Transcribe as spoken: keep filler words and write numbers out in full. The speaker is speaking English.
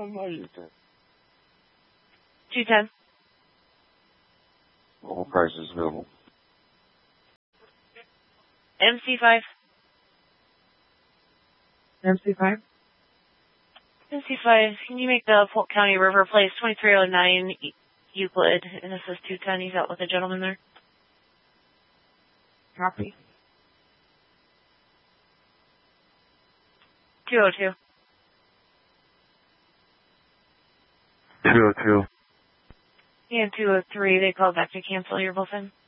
two ten. All prices available. M C five. M C five? M C five, can you make the Polk County River Place twenty-three oh nine Euclid? And this is two ten. He's out with a gentleman there. Copy. two oh two. two oh two. And two oh three, they called back to cancel. You're both in.